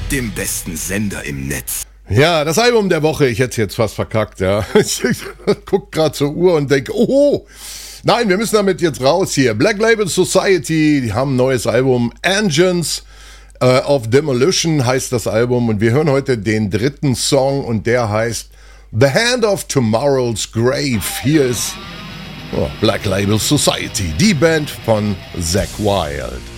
dem besten Sender im Netz. Ja, das Album der Woche, ich hätte es jetzt fast verkackt, ja. Ich guck gerade zur Uhr und denke, oh, nein, wir müssen damit jetzt raus hier. Black Label Society, die haben ein neues Album, Engines of Demolition heißt das Album und wir hören heute den dritten Song und der heißt The Hand of Tomorrow's Grave. Hier ist Black Label Society, die Band von Zakk Wylde.